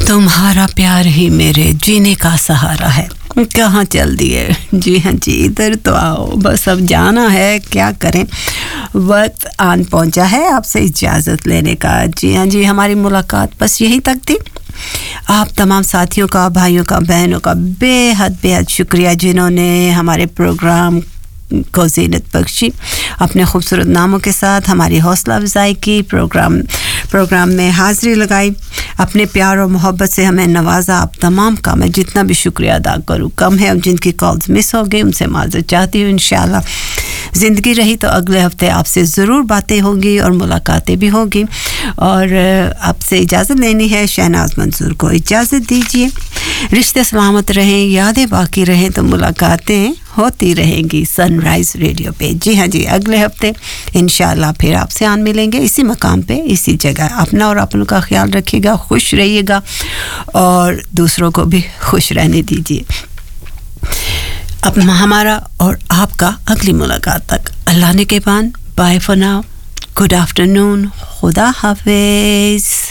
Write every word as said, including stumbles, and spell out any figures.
तुम्हारा प्यार ही मेरे जीने का सहारा है। कहाँ चल दिए? जी हाँ जी, इधर तो आओ, बस अब जाना है, क्या करें, वक्त आन पहुंचा है आपसे इजाज़त लेने का। जी हाँ जी, हमारी मुलाकात बस यहीं तक थी। आप तमाम साथियों का, भाइयों का, बहनों का बेहद बेहद शुक्रिया जिन्होंने हमारे प्रोग्राम को ज़ीनत बख्शी, अपने खूबसूरत नामों के साथ हमारी हौसला अफजाई की, प्रोग्राम प्रोग्राम में हाज़िरी लगाई, अपने प्यार और मोहब्बत से हमें नवाजा। आप तमाम का मैं जितना भी शुक्रिया अदा करूँ कम है। जिनकी कॉल्स मिस हो गई उनसे माज़रत चाहती हूँ। इंशाअल्लाह ज़िंदगी रही तो अगले हफ्ते आपसे ज़रूर बातें होंगी और मुलाकातें भी होंगी। और आपसे इजाज़त लेनी है। शहनाज मंसूर को इजाज़त दीजिए। रिश्ते सलामत रहें, यादें बाकी रहें तो मुलाकातें होती रहेंगी सनराइज़ रेडियो पे। जी हाँ जी, अगले हफ्ते इंशाअल्लाह फिर आपसे आन मिलेंगे इसी मकाम पे, इसी जगह। अपना और अपनों का ख्याल रखिएगा, खुश रहिएगा और दूसरों को भी खुश रहने दीजिए। अब हमारा और आपका अगली मुलाकात तक अल्लाह ने के पान। Bye for now, good afternoon, खुदा हाफिज़।